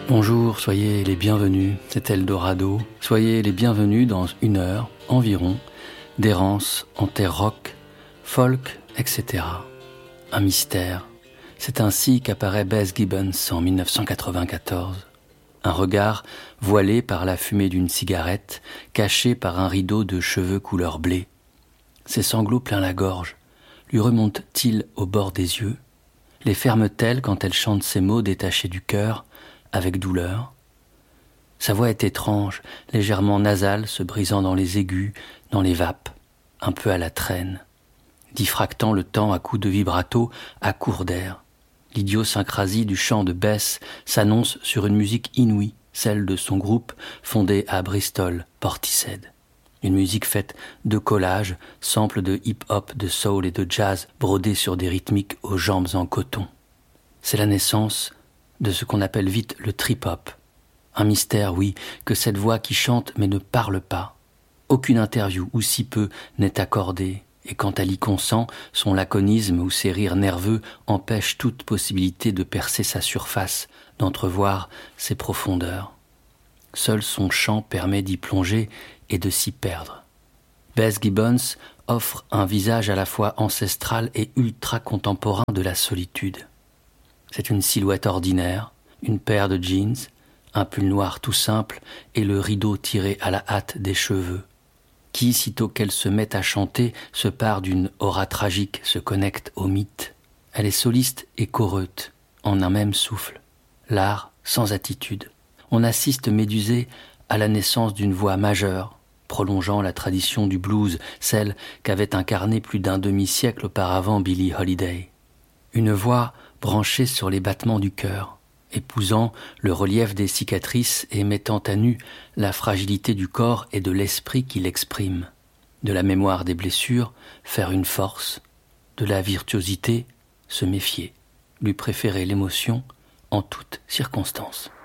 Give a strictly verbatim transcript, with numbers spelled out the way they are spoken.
Bonjour, soyez les bienvenus, c'est Eldorado. Soyez les bienvenus dans une heure environ d'errance en terre rock, folk, et cetera. Un mystère. C'est ainsi qu'apparaît Bess Gibbons en dix-neuf cent quatre-vingt-quatorze. Un regard voilé par la fumée d'une cigarette, caché par un rideau de cheveux couleur blé. Ses sanglots plein la gorge. Lui remontent-ils au bord des yeux? Les ferme-t-elle quand elle chante ces mots détachés du cœur, avec douleur? Sa voix est étrange, légèrement nasale, se brisant dans les aigus, dans les vapes, un peu à la traîne, diffractant le temps à coups de vibrato, à court d'air. L'idiosyncrasie du chant de Bess s'annonce sur une musique inouïe, celle de son groupe fondé à Bristol, Portishead. Une musique faite de collages, samples de hip-hop, de soul et de jazz brodés sur des rythmiques aux jambes en coton. C'est la naissance de ce qu'on appelle vite le trip-hop. Un mystère, oui, que cette voix qui chante mais ne parle pas. Aucune interview, ou si peu, n'est accordée, et quand elle y consent, son laconisme ou ses rires nerveux empêchent toute possibilité de percer sa surface, d'entrevoir ses profondeurs. Seul son chant permet d'y plonger et de s'y perdre. Bess Gibbons offre un visage à la fois ancestral et ultra-contemporain de la solitude. C'est une silhouette ordinaire, une paire de jeans, un pull noir tout simple et le rideau tiré à la hâte des cheveux, qui, sitôt qu'elle se met à chanter, se part d'une aura tragique, se connecte au mythe. Elle est soliste et choreute, en un même souffle. L'art sans attitude. On assiste médusé à la naissance d'une voix majeure, prolongeant la tradition du blues, celle qu'avait incarnée plus d'un demi-siècle auparavant Billie Holiday. Une voix branchée sur les battements du cœur, épousant le relief des cicatrices et mettant à nu la fragilité du corps et de l'esprit qui l'exprime. De la mémoire des blessures, faire une force, de la virtuosité, se méfier, lui préférer l'émotion en toutes circonstances.